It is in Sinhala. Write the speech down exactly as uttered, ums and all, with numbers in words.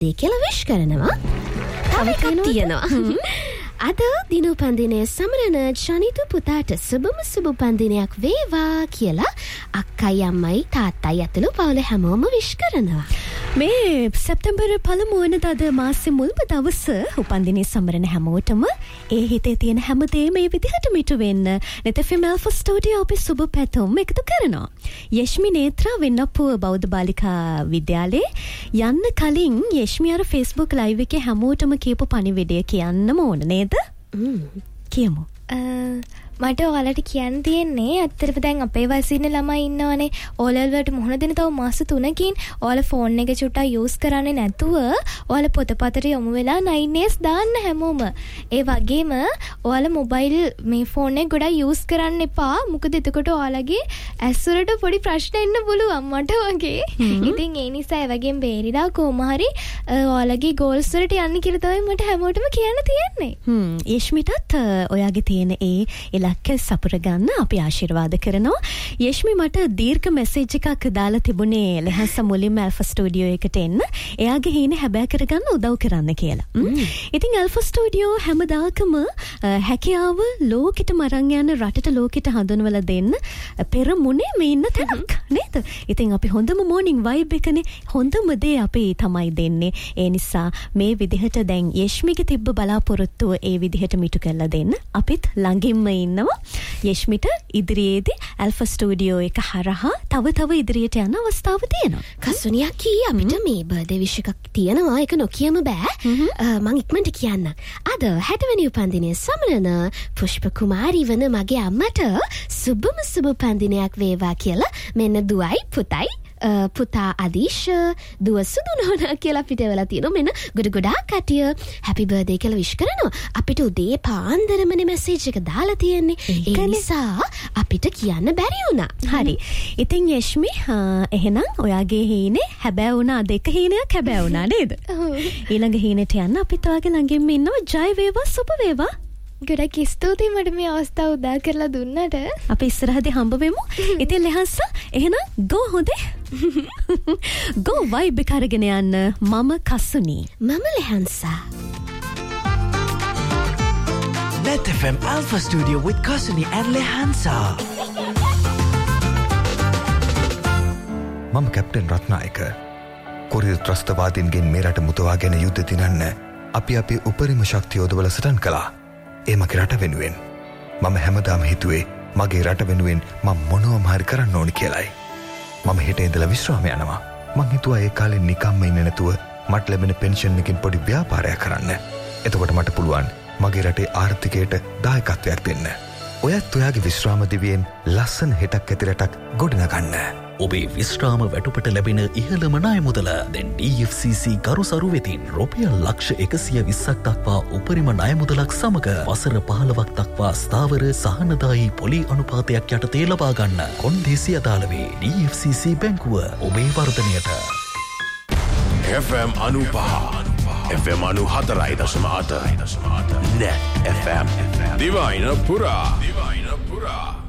ඒ කියලා විශ් කරනවා. තව එකක් තියෙනවා. අද දිනුපන්දිනය සමරන ජනිතු පුතාට සුබම සුබ උපන්දිනයක් වේවා කියලා අක්කයි අම්මයි තාත්තයි ඇතුළු පවුල හැමෝම විශ් කරනවා. මේ සැප්තැම්බර් පළමු වෙනිදාද මාසේ මුල්ම දවස උපන්දිනේ සමරන හැමෝටම ඒ හිතේ තියෙන හැමදේම මේ විදිහට මිටු වෙන්න නෙතෆෙම් ඇල්ෆා ස්ටුඩියෝ අපි සුබ පැතුම් එකතු කරනවා. යෂ්මි නේත්‍රා වෙන්නපුව බෞද්ධ බාලිකා විද්‍යාලයේ යන්න කලින් යෂ්මි අර Facebook live එකේ හැමෝටම කියපු පණිවිඩය කියන්නම ඕන නේද? කියමු. මට ඔයාලට කියන්න තියෙන්නේ ඇත්තටම දැන් අපේ වයසේ ඉන්න ළමයි ඉන්නවනේ O level වලට මුහුණ දෙන තව මාස තුනකින් ඔයාලා ෆෝන් එක චුට්ටක් යූස් කරන්නේ නැතුව ඔයාලා පොතපතට යොමු වෙලා නයින් එස් දාන්න හැමෝම. ඒ වගේම ඔයාලා මොබයිල් මේ ෆෝන් එක ගොඩක් යූස් කරන්න එපා. මොකද එතකොට ඔයාලගේ ඇස් වලට පොඩි ප්‍රශ්න එන්න පුළුවන් මට වගේ. ඉතින් ඒ නිසා ඒ වගේම බේරිලා කොහොම හරි ඔයාලගේ ගෝල්ස් වලට යන්න කියලා තමයි මට හැමෝටම කියන්න තියෙන්නේ. හ්ම් යෂ්මිටත් ඔයාගේ තියෙන ඒ සපුර ගන්න අපි ආශිර්වාද කරනවා. යෂ්මි මට දීර්ඝ මෙසේජ් එකක් දාලා තිබුණේ ලෙහස මුලින්ම ඇල්ෆා ස්ටුඩියෝ එකට එන්න. එයාගේ හීන හැබෑ කරගන්න උදව් කරන්න කියලා. ඉතින් ඇල්ෆා ස්ටුඩියෝ හැමදාකම හැකියාව ලෝකෙට මරන් යන රටට ලෝකෙට හඳුන්වලා දෙන්න පෙරමුණේ මේ ඉන්න තැනක් නේද? ඉතින් අපි හොඳම මෝර්නිං වයිබ් එකනේ හොඳම දේ අපි තමයි දෙන්නේ. ඒ නිසා මේ විදිහට දැන් යෂ්මිගේ තිබ්බ බලාපොරොත්තුව ඒ විදිහට මිටු කරලා දෙන්න. අපිත් ළඟින්ම ඉන්න යෂ්මිට ඉදිරියේදී ඇල්ෆා ස්ටුඩියෝ එක හරහා තව තව ඉදිරියට යන අවස්ථාව තියෙනවා. කසුනියකී අපිට මේ බර්ත්ඩේ විශ් එකක් තියෙනවා. ඒක නොකියම බෑ. මං ඉක්මනට කියන්න. අද හැට වෙනි උපන්දිනය සමරන පුෂ්ප කුමාරී වන මගේ අම්මට සුබම සුබ උපන්දිනයක් වේවා කියලා මෙන්න දුවයි පුතයි පුතා අදීශ දුව සුදුනෝනා කියලා අපිට වෙලා තියෙනවා. මෙන්න ගොඩ ගොඩාක් කටිය හැපි බර්ත්ඩේ කියලා විශ් කරනවා. අපිට උදේ පාන්දරමනේ මැසේජ් එක දාලා තියෙන්නේ. ඒ නිසා අපිට කියන්න බැරි වුණා. හරි. ඉතින් යෂ්මි එහෙනම් ඔයාගේ හීනේ හැබෑ වුණා දෙක හීනයක් හැබෑ වුණා නේද? ඊළඟ හීනෙට යන්න අපිත් ඔයාගේ ළඟින්ම ඉන්නවා. ජය වේවා සුබ වේවා. ගොඩක් ස්තුතියි මට මේ අවස්ථාව උදා කරලා දුන්නට. අපි ඉස්සරහදී හම්බ වෙමු. ඉතින් ලෙහස එහෙනම් ගෝ හොඳේ. ගෝ වයිබ් එක අරගෙන යන්න. මම කසුනි. මම ලෙහන්සා. Net F M Alpha Studio with Kasuni and Lehansa. මම කැප්ටන් රත්නායක. කොරිය ත්‍රස්තවාදීන්ගෙන් මේ රට මුදවාගෙන යුද්ධ දිනන්න අපි අපේ උපරිම ශක්තිය යොදවලා සටන් කළා. ඒ මගේ රට වෙනුවෙන්. මම හැමදාම හිතුවේ මගේ රට වෙනුවෙන් මම මොනවම හරි කරන්න ඕනි කියලායි. මම හෙට ඉඳලා විශ්‍රාම යනවා. මං හිතුවා ඒ කාලේ නිකම්ම ඉන්නේ නැතුව මට ලැබෙන පෙන්ෂන් එකකින් පොඩි ව්‍යාපාරයක් කරන්න. එතකොට මට පුළුවන් මගේ රටේ ආර්ථිකයට දායකත්වයක් දෙන්න. ඔයත් ඔයාගේ විශ්‍රාම දිවියෙන් ලස්සන හෙටක් ඇති රටක් ගොඩනගන්න. ඔබේ විශ්‍රාම වැටුපට ලැබෙන ඉහළම ණය මුදල දැන් D F C C ගරුසරු වෙතින් රුපියල් ලක්ෂ එකසිය විස්සක් දක්වා උපරිම ණය මුදලක් සමග වසර පහළොවක් දක්වා ස්ථාවර සහනදායී පොලි අනුපාතයක් යටතේ ලබා ගන්න. කොන්දේසි අදාළ වේ D F C C බැංකුව ඔබේ වර්ධනයට. F M අනූපහ F M අනූ හතරයි දශම අට Net F M දිවයින පුරා දිවයින පුරා